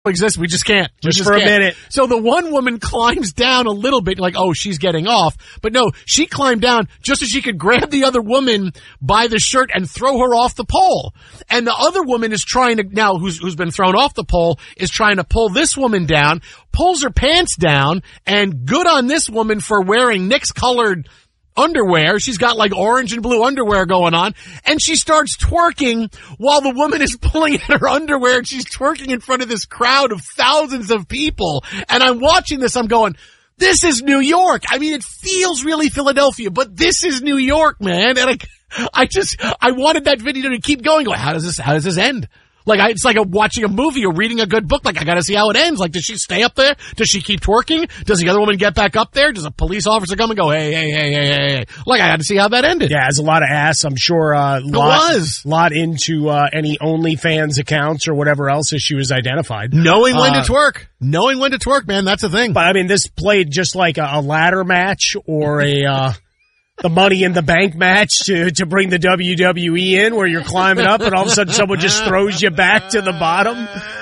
exist. We just can't. Just for a minute. So the one woman climbs down a little bit, like, oh, she's getting off. But no, she climbed down just so she could grab the other woman by the shirt and throw her off the pole. And the other woman is trying to, now who's been thrown off the pole, is trying to pull this woman down, pulls her pants down, and good on this woman for wearing Nick's colored underwear. She's got like orange and blue underwear going on, and she starts twerking while the woman is pulling at her underwear, and she's twerking in front of this crowd of thousands of people. And I'm watching this, I'm going, this is New York. I mean, it feels really Philadelphia, but this is New York, man. And I wanted that video to keep going. How does this end? Like, it's like watching a movie or reading a good book. Like, I gotta see how it ends. Like, does she stay up there? Does she keep twerking? Does the other woman get back up there? Does a police officer come and go, hey? Like, I had to see how that ended. Yeah, it's a lot of ass. I'm sure, lot into, any OnlyFans accounts or whatever else as she was identified. Knowing when to twerk, man, that's the thing. But I mean, this played just like a ladder match or the Money in the Bank match to bring the WWE in, where you're climbing up and all of a sudden someone just throws you back to the bottom.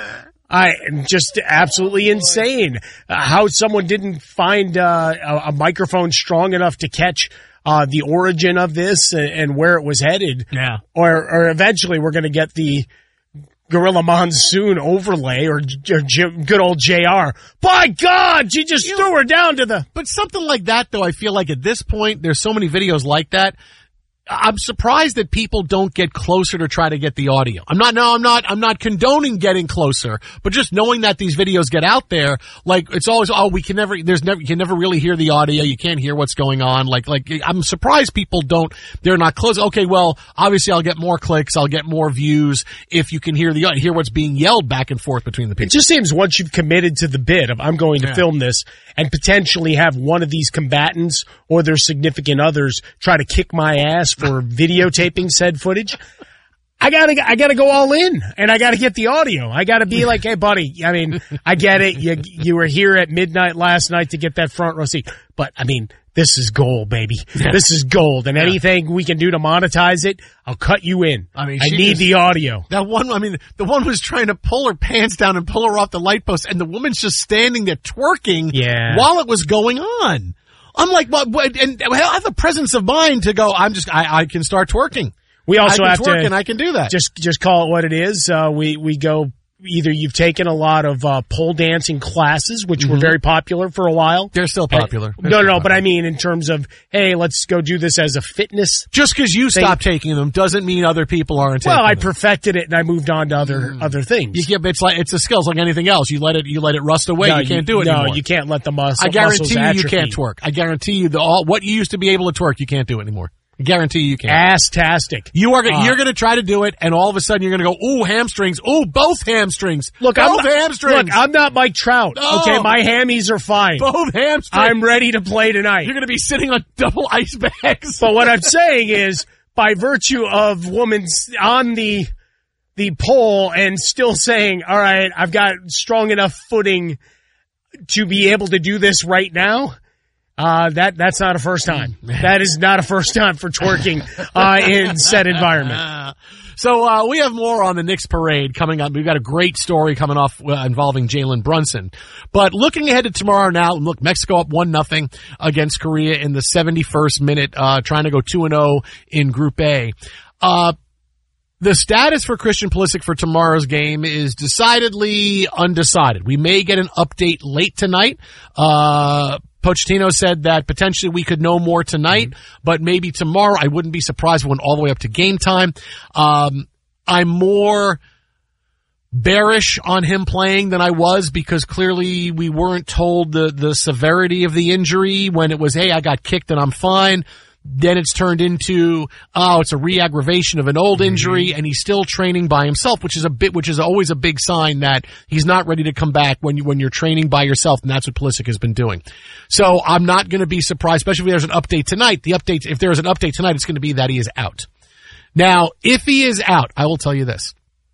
Just absolutely insane. How someone didn't find a microphone strong enough to catch the origin of this and where it was headed. Yeah. Or eventually we're going to get the Gorilla Monsoon overlay or good old JR. By God, she just threw her down to the... But something like that, though, I feel like at this point, there's so many videos like that. I'm surprised that people don't get closer to try to get the audio. I'm not condoning getting closer, but just knowing that these videos get out there, like, it's always, you can never really hear the audio. You can't hear what's going on. Like, I'm surprised people they're not close. Okay, well, obviously I'll get more clicks, I'll get more views if you can hear what's being yelled back and forth between the people. It just seems once you've committed to the bid of, I'm going to film this and potentially have one of these combatants or their significant others try to kick my ass for videotaping said footage, I gotta go all in, and I gotta get the audio. I gotta be like, hey buddy, I mean, I get it. You were here at midnight last night to get that front row seat, but I mean, this is gold, baby. Yeah. This is gold, and anything we can do to monetize it, I'll cut you in. I mean, I need the audio. The one was trying to pull her pants down and pull her off the light post, and the woman's just standing there twerking while it was going on. I'm like, what? And I have the presence of mind to go, I can start twerking. We also have to, and I can do that. Just call it what it is. We go, either you've taken a lot of pole dancing classes, which were very popular for a while. They're still popular. But I mean in terms of, hey, let's go do this as a fitness. Just because you stopped taking them doesn't mean other people aren't taking them. Well, I perfected it and I moved on to other things. It's a skill, like anything else. You let it rust away. You can't do it anymore. No, you can't let the muscles. I guarantee you can't twerk. I guarantee you what you used to be able to twerk, you can't do it anymore. I guarantee you can't. Ass-tastic. You're going to try to do it, and all of a sudden you're going to go, ooh, hamstrings. Ooh, both hamstrings. Hamstrings. Look, I'm not Mike Trout. No. Okay, my hammies are fine. Both hamstrings. I'm ready to play tonight. You're going to be sitting on double ice bags. But what I'm saying is, by virtue of woman's on the pole and still saying, all right, I've got strong enough footing to be able to do this right now, that's not a first time. That is not a first time for twerking in said environment. So we have more on the Knicks parade coming up. We've got a great story coming off involving Jalen Brunson. But looking ahead to tomorrow now, look, Mexico up 1-0 against Korea in the 71st minute, trying to go 2-0 in Group A. The status for Christian Pulisic for tomorrow's game is decidedly undecided. We may get an update late tonight. Pochettino said that potentially we could know more tonight, but maybe tomorrow. I wouldn't be surprised if we went all the way up to game time. I'm more bearish on him playing than I was because clearly we weren't told the severity of the injury when it was, hey, I got kicked and I'm fine. Then it's turned into, it's a re-aggravation of an old injury, and he's still training by himself, which is always a big sign that he's not ready to come back when you're training by yourself, and that's what Pulisic has been doing. So I'm not going to be surprised, especially if there's an update tonight. If there is an update tonight, it's going to be that he is out. Now, if he is out, I will tell you this.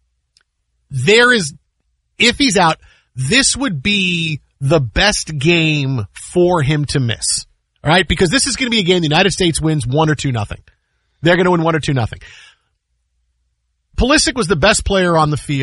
If he's out, this would be the best game for him to miss. All right, because this is going to be a game the United States wins 1 or 2-0. They're going to win 1 or 2-0. Pulisic was the best player on the field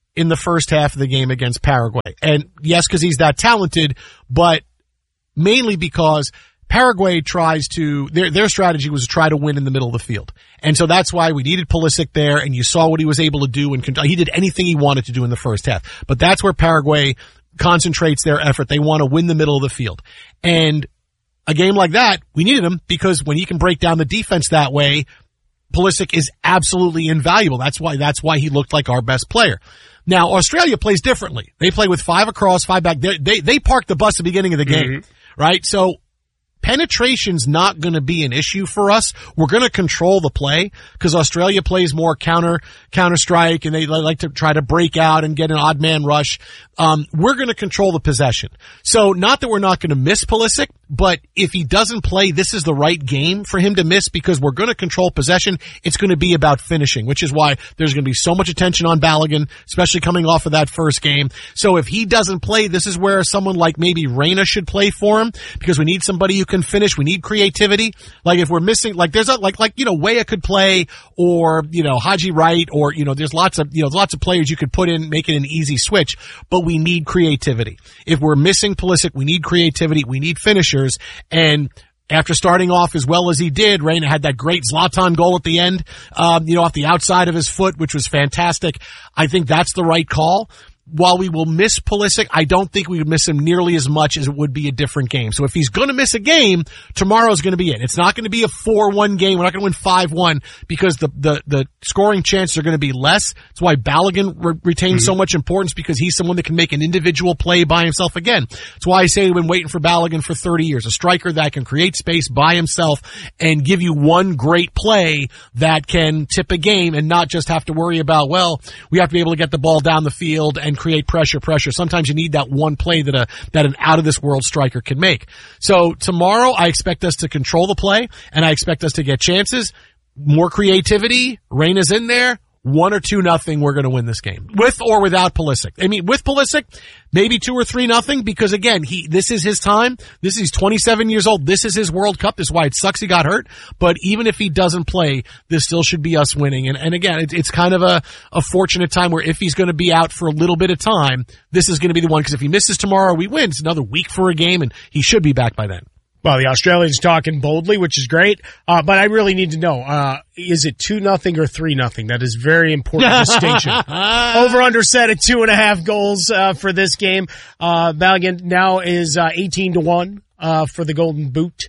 in the first half of the game against Paraguay. And yes, because he's that talented, but mainly because Paraguay tries to, their strategy was to try to win in the middle of the field. And so that's why we needed Pulisic there, and you saw what he was able to do, and he did anything he wanted to do in the first half. But that's where Paraguay concentrates their effort. They want to win the middle of the field. And a game like that, we needed him because when you can break down the defense that way, Pulisic is absolutely invaluable. That's why he looked like our best player. Now, Australia plays differently. They play with 5 across, 5 back. They park the bus at the beginning of the game, right? So penetration's not going to be an issue for us. We're going to control the play because Australia plays more counter strike, and they like to try to break out and get an odd man rush. We're going to control the possession. So not that we're not going to miss Pulisic, but if he doesn't play, this is the right game for him to miss because we're going to control possession. It's going to be about finishing, which is why there's going to be so much attention on Balogun, especially coming off of that first game. So if he doesn't play, this is where someone like maybe Reyna should play for him because we need somebody who can finish. We need creativity. Like if we're missing, like there's Weah could play, or, Haji Wright, or, there's lots of players you could put in, make it an easy switch, but we need creativity. If we're missing Pulisic, we need creativity. We need finishers. And after starting off as well as he did, Reyna had that great Zlatan goal at the end, off the outside of his foot, which was fantastic. I think that's the right call. While we will miss Pulisic, I don't think we would miss him nearly as much as it would be a different game. So if he's going to miss a game, tomorrow's going to be it. It's not going to be a 4-1 game. We're not going to win 5-1 because the scoring chances are going to be less. That's why Balogun retains so much importance, because he's someone that can make an individual play by himself again. That's why I say we've been waiting for Balogun for 30 years. A striker that can create space by himself and give you one great play that can tip a game and not just have to worry about, we have to be able to get the ball down the field and create pressure. Sometimes you need that one play that an out-of-this-world striker can make. So tomorrow, I expect us to control the play, and I expect us to get chances, more creativity. Reyna's in there. 1 or 2-0, we're going to win this game. With or without Pulisic. I mean, with Pulisic, maybe 2 or 3-0, because again, this is his time. He's 27 years old. This is his World Cup. This is why it sucks he got hurt. But even if he doesn't play, this still should be us winning. And again, it's kind of a fortunate time where if he's going to be out for a little bit of time, this is going to be the one, because if he misses tomorrow, we win. It's another week for a game, and he should be back by then. Well, the Australians talking boldly, which is great. But I really need to know, is it 2-0 or 3-0? That is very important distinction. Over under set at 2.5 goals, for this game. Balogun now is, 18-1. For the Golden Boot,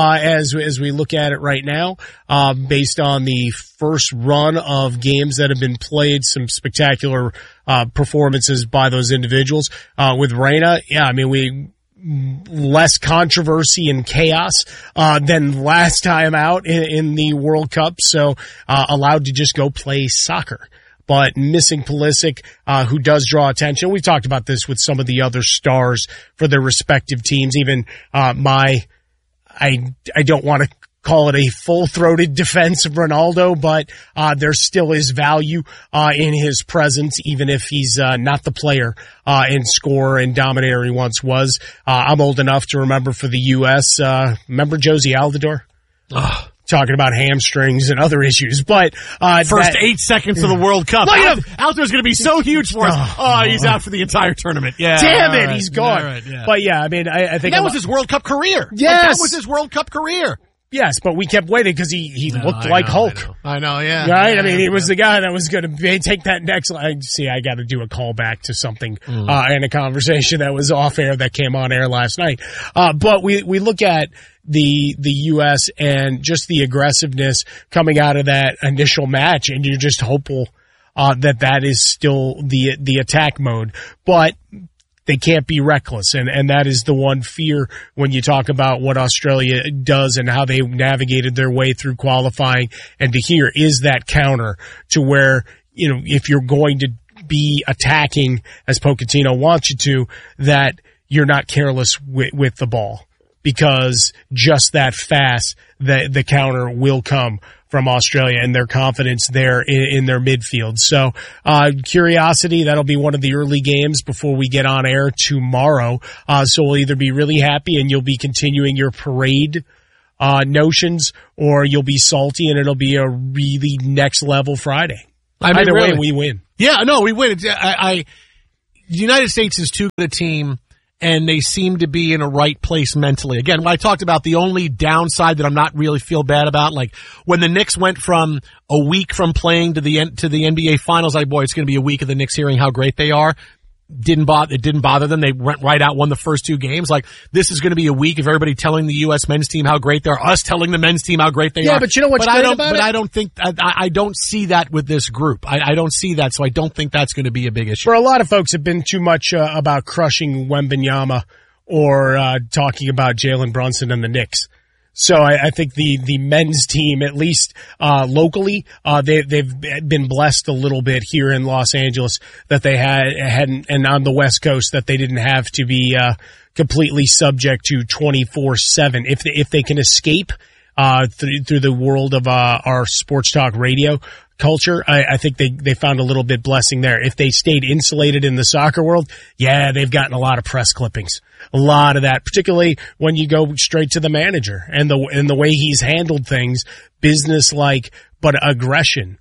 as we look at it right now, based on the first run of games that have been played, some spectacular, performances by those individuals. With Reyna, less controversy and chaos than last time out in the World Cup, so allowed to just go play soccer. But missing Pulisic, who does draw attention. We've talked about this with some of the other stars for their respective teams. Even I don't want to call it a full-throated defense of Ronaldo, but there still is value in his presence, even if he's not the player and scorer and dominator he once was. I'm old enough to remember for the U.S., remember Josie Altidore? Talking about hamstrings and other issues, but first 8 seconds of the World Cup, Altidore's going to be so huge for us. He's out for the entire tournament. Yeah, damn it, he's gone. Right, yeah. But yeah, I think that was his World Cup career. Yes, that was his World Cup career. Yes, but we kept waiting because he looked like Hulk. I know, yeah. Right? Yeah, he was the guy that was going to take that next line. See, I got to do a callback to something in a conversation that was off air that came on air last night. But we look at the U.S. and just the aggressiveness coming out of that initial match, and you're just hopeful that is still the attack mode. But they can't be reckless, and that is the one fear when you talk about what Australia does and how they navigated their way through qualifying. And to hear is that counter to where, if you're going to be attacking as Pochettino wants you to, that you're not careless with the ball, because just that fast the counter will come from Australia and their confidence there in their midfield. So, curiosity, that'll be one of the early games before we get on air tomorrow. So we'll either be really happy and you'll be continuing your parade, notions, or you'll be salty and it'll be a really next level Friday. Either way, we win. Yeah, no, we win. The United States is too good a team, and they seem to be in a right place mentally. Again, when I talked about the only downside that I'm not really feel bad about, like when the Knicks went from a week from playing to the NBA Finals, boy, it's going to be a week of the Knicks hearing how great they are. It didn't bother them. They went right out, won the first 2 games. Like, this is going to be a week of everybody telling the U.S. men's team how great they are, us telling the men's team how great they are. Yeah, but you know what's great about it? But I don't think, I don't see that with this group. I don't see that, so I don't think that's going to be a big issue. For a lot of folks, have been too much about crushing Wembanyama or talking about Jalen Brunson and the Knicks. So I think the men's team, at least locally, they've been blessed a little bit here in Los Angeles that they hadn't, and on the West Coast that they didn't have to be completely subject to 24/7. If they can escape through the world of our sports talk radio culture, I think they found a little bit blessing there. If they stayed insulated in the soccer world, yeah, they've gotten a lot of press clippings. A lot of that, particularly when you go straight to the manager and the way he's handled things, business-like, but aggression,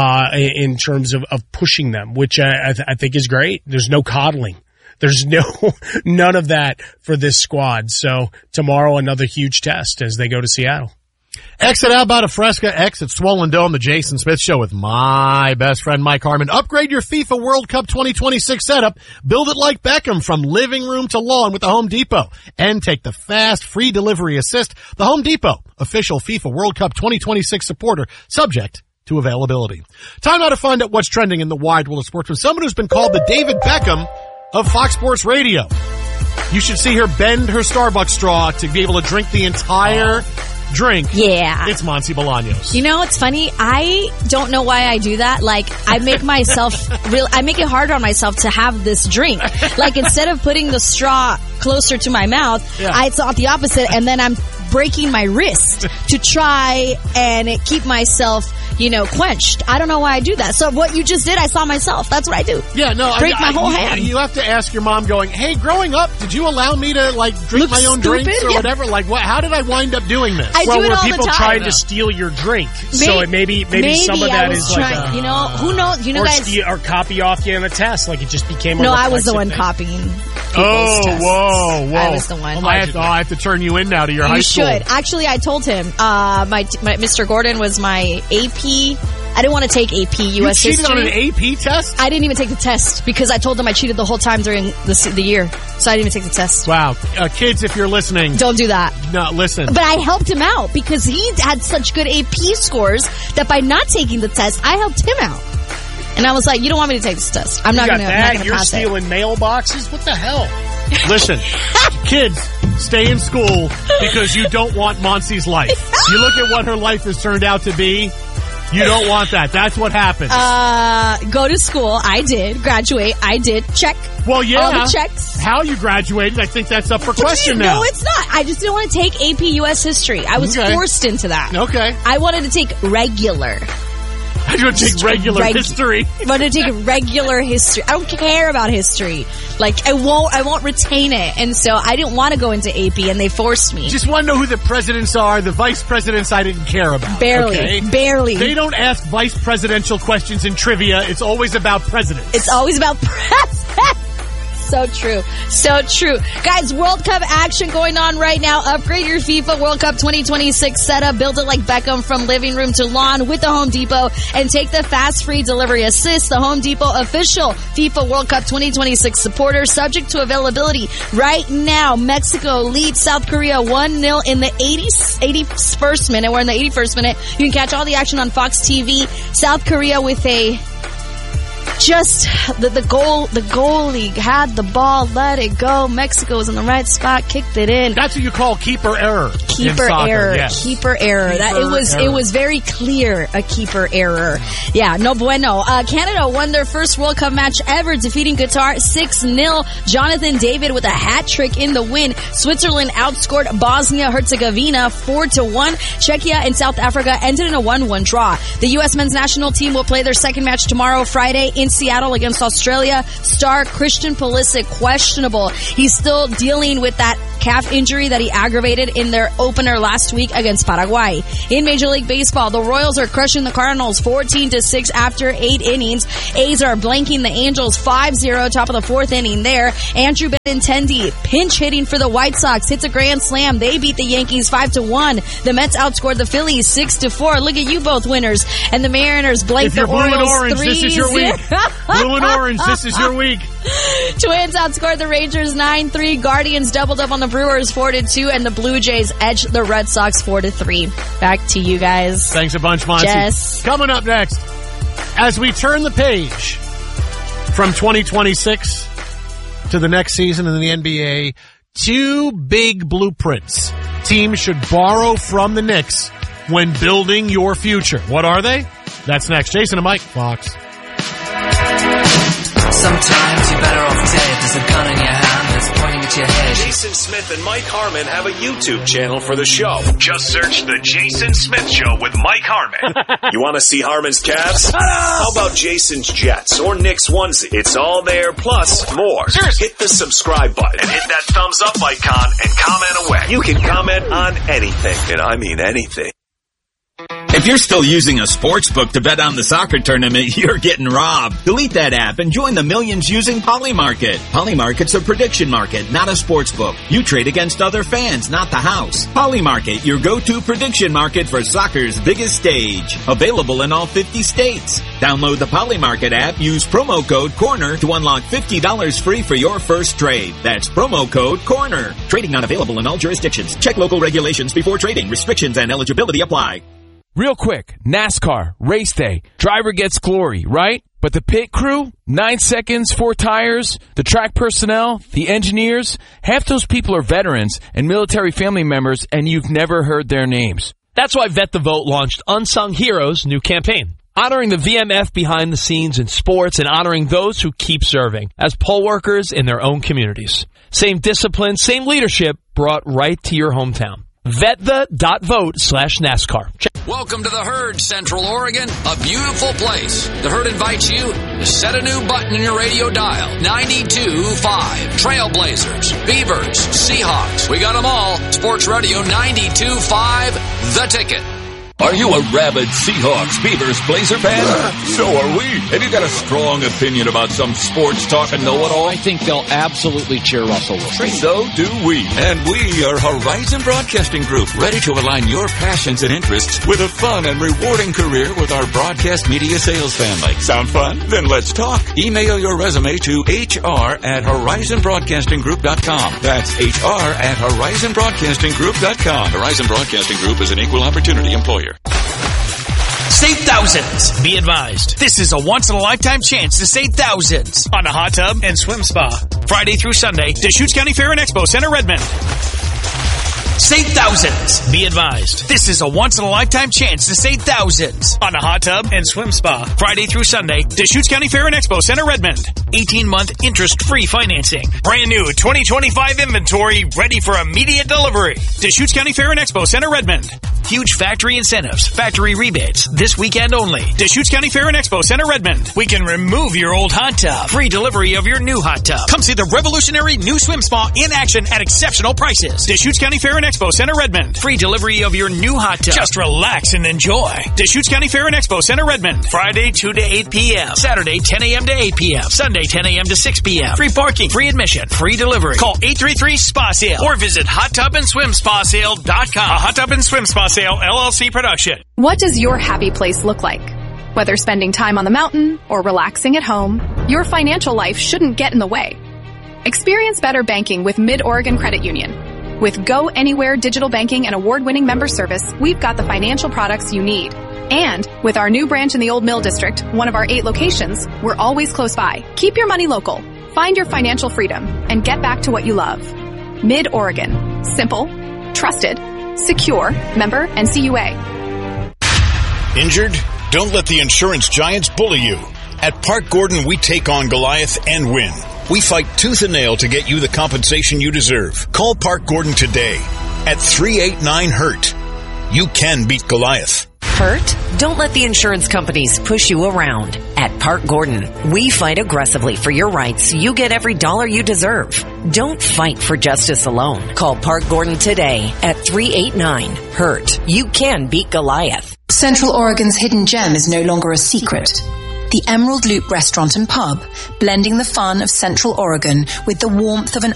in terms of pushing them, which I think is great. There's no coddling. There's none of that for this squad. So tomorrow, another huge test as they go to Seattle. Exit Alberta Fresca, exit Swollen Dome, the Jason Smith Show with my best friend Mike Harmon. Upgrade your FIFA World Cup 2026 setup. Build it like Beckham from living room to lawn with the Home Depot. And take the fast, free delivery assist. The Home Depot, official FIFA World Cup 2026 supporter, subject to availability. Time now to find out what's trending in the wide world of sports with someone who's been called the David Beckham of Fox Sports Radio. You should see her bend her Starbucks straw to be able to drink the entire drink. Yeah. It's Monty Bolaños. You know, it's funny. I don't know why I do that. Like, I make I make it harder on myself to have this drink. Like, instead of putting the straw closer to my mouth, I thought the opposite, and then I'm breaking my wrist to try and keep myself, quenched. I don't know why I do that. So what you just did, I saw myself. That's what I do. Yeah, no. Break my whole hand. You have to ask your mom going, hey, growing up, did you allow me to, drink my own drinks or whatever? Like, how did I wind up doing this? I do it were all people the time. trying to steal your drink? So maybe some of that is trying, who knows? Guys, or copy off you in a test, like it just became a No, I was the one thing. copying. Whoa. I was the one. I have to turn you in now to your high school. You should. Actually, I told him, my Mr. Gordon was my AP. I didn't want to take AP U.S. history. You cheated history. on an AP test? I didn't even take the test because I told them I cheated the whole time during the year. So I didn't even take the test. Wow. Kids, if you're listening. Don't do that. No, listen. But I helped him out because he had such good AP scores that by not taking the test, I helped him out. And I was like, you don't want me to take this test. I'm not going to pass it. You're stealing mailboxes? What the hell? Listen, kids, stay in school because you don't want Monsi's life. You look at what her life has turned out to be. You don't want that. That's what happens. Go to school. I did. Graduate. I did. Check. Well, yeah. All the checks. How you graduated, I think that's up for question now. No, it's not. I just didn't want to take AP U.S. history. I was forced into that. Okay. I wanted to take regular. I want to take regular history. I wanted to take regular history. I don't care about history. Like, I won't retain it. And so I didn't want to go into AP, and they forced me. Just want to know who the presidents are. The vice presidents I didn't care about. Barely. Okay? Barely. They don't ask vice presidential questions in trivia. It's always about presidents. It's always about presidents. So true. So true. Guys, World Cup action going on right now. Upgrade your FIFA World Cup 2026 setup. Build it like Beckham from living room to lawn with the Home Depot. And take the fast free delivery assist. The Home Depot official FIFA World Cup 2026 supporter. Subject to availability. Right now, Mexico leads South Korea 1-0 in the 81st minute. We're in the 81st minute. You can catch all the action on Fox TV. South Korea with the goalie had the ball, let it go. Mexico was in the right spot, kicked it in. That's what you call keeper error. Keeper error. Yes. Keeper error. It was very clear a keeper error. Yeah, no bueno. Canada won their first World Cup match ever, defeating Qatar 6-0. Jonathan David with a hat trick in the win. Switzerland outscored Bosnia-Herzegovina 4-1. Czechia and South Africa ended in a 1-1 draw. The U.S. men's national team will play their second match tomorrow, Friday, in in Seattle against Australia. Star Christian Pulisic questionable. He's still dealing with that calf injury that he aggravated in their opener last week against Paraguay. In Major League Baseball, the Royals are crushing the Cardinals 14-6 after 8 innings. A's are blanking the Angels 5-0, top of the 4th inning there. Andrew Benintendi pinch hitting for the White Sox, hits a grand slam. They beat the Yankees 5-1. The Mets outscored the Phillies 6-4. Look at you both winners. And the Mariners blank the Orioles 3-0. Blue and orange, this is your week. Blue and orange, this is your week. Twins outscored the Rangers 9-3. Guardians doubled up on the Brewers 4-2, and the Blue Jays edged the Red Sox 4-3. Back to you guys. Thanks a bunch, Monty. Jess. Coming up next, as we turn the page from 2026 to the next season in the NBA, 2 big blueprints teams should borrow from the Knicks when building your future. What are they? That's next. Jason and Mike, Fox. Sometimes you're better off dead. There's a gun in your hand that's pointing at your head. Jason Smith and Mike Harmon have a YouTube channel for the show. Just search The Jason Smith Show with Mike Harmon. You want to see Harmon's Cavs? How about Jason's Jets or Knicks onesie? It's all there, plus more. Hit the subscribe button and hit that thumbs up icon and comment away. You can comment on anything, and I mean anything. If you're still using a sports book to bet on the soccer tournament, you're getting robbed. Delete that app and join the millions using Polymarket. Polymarket's a prediction market, not a sports book. You trade against other fans, not the house. Polymarket, your go-to prediction market for soccer's biggest stage. Available in all 50 states. Download the Polymarket app, use promo code CORNER to unlock $50 free for your first trade. That's promo code CORNER. Trading not available in all jurisdictions. Check local regulations before trading. Restrictions and eligibility apply. Real quick, NASCAR, race day, driver gets glory, right? But the pit crew, 9 seconds, 4 tires, the track personnel, the engineers, half those people are veterans and military family members, and you've never heard their names. That's why Vet the Vote launched Unsung Heroes' new campaign, honoring the VMF behind the scenes in sports and honoring those who keep serving as poll workers in their own communities. Same discipline, same leadership brought right to your hometown. VetThe.vote/NASCAR. Welcome to the Herd, Central Oregon, a beautiful place. The Herd invites you to set a new button in your radio dial. 92.5. Trailblazers, Beavers, Seahawks. We got them all. Sports Radio 92.5. The Ticket. Are you a rabid Seahawks, Beavers, Blazer fan? So are we. Have you got a strong opinion about some sports talk and know-it-all? I think they'll absolutely cheer Russell Wilson. So do we. And we are Horizon Broadcasting Group, ready to align your passions and interests with a fun and rewarding career with our broadcast media sales family. Sound fun? Then let's talk. Email your resume to hr@horizonbroadcastinggroup.com. That's hr@horizonbroadcastinggroup.com. Horizon Broadcasting Group is an equal opportunity employer. Save thousands. Be advised. This is a once-in-a-lifetime chance to save thousands on a hot tub and swim spa. Friday through Sunday, Deschutes County Fair and Expo Center, Redmond. Save thousands. Be advised. This is a once-in-a-lifetime chance to save thousands on a hot tub and swim spa. Friday through Sunday, Deschutes County Fair and Expo Center, Redmond. 18-month interest-free financing. Brand new 2025 inventory ready for immediate delivery. Deschutes County Fair and Expo Center, Redmond. Huge factory incentives, factory rebates, this weekend only. Deschutes County Fair and Expo Center, Redmond. We can remove your old hot tub. Free delivery of your new hot tub. Come see the revolutionary new swim spa in action at exceptional prices. Deschutes County Fair and Expo Center, Redmond. Free delivery of your new hot tub. Just relax and enjoy. Deschutes County Fair and Expo Center, Redmond. Friday 2 to 8 p.m. Saturday 10 a.m. to 8 p.m. Sunday 10 a.m. to 6 p.m. Free parking, free admission, free delivery. Call 833-SPA-SALE or visit HotTubAndSwimSpaSale.com. A Hot Tub and Swim Spa Sale LLC production. What does your happy place look like? Whether spending time on the mountain or relaxing at home, your financial life shouldn't get in the way. Experience better banking with Mid-Oregon Credit Union. With Go Anywhere digital banking and award-winning member service, we've got the financial products you need. And with our new branch in the Old Mill District, one of our 8 locations, we're always close by. Keep your money local. Find your financial freedom and get back to what you love. Mid-Oregon. Simple, trusted, secure, member NCUA. Injured? Don't let the insurance giants bully you. At Park Gordon, we take on Goliath and win. We fight tooth and nail to get you the compensation you deserve. Call Park Gordon today at 389-HURT. You can beat Goliath. Hurt? Don't let the insurance companies push you around. At Park Gordon, we fight aggressively for your rights so you get every dollar you deserve. Don't fight for justice alone. Call Park Gordon today at 389-HURT. You can beat Goliath. Central Oregon's hidden gem is no longer a secret. The Emerald Loop Restaurant and Pub, blending the fun of Central Oregon with the warmth of an